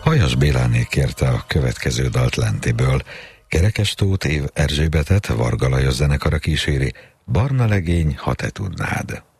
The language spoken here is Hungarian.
Hajas Béláné kérte a következő dalt Lentiből. Kerekestóth Erzsébetet Varga Lajos zenekara kíséri, Barna legény, ha te tudnád.